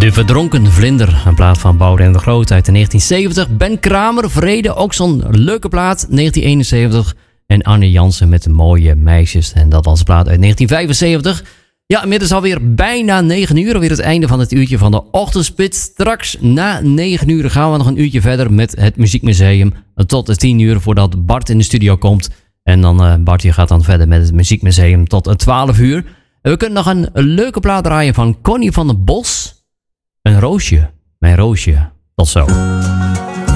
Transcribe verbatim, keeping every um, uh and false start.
De Verdronken Vlinder, een plaat van Boudewijn de Groot uit de negentien zeventig. Ben Kramer, Vrede, ook zo'n leuke plaat, negentien eenenzeventig. En Arne Jansen met de Mooie Meisjes. En dat was de plaat uit negentien vijfenzeventig. Ja, inmiddels alweer bijna negen uur. Alweer het einde van het uurtje van de Ochtendspits. Straks na negen uur gaan we nog een uurtje verder met het Muziekmuseum. Tot tien uur voordat Bart in de studio komt. En dan uh, Bart je gaat dan verder met het Muziekmuseum tot twaalf uur. En we kunnen nog een, een leuke plaat draaien van Connie van den Bos. Een roosje, mijn roosje. Tot zo.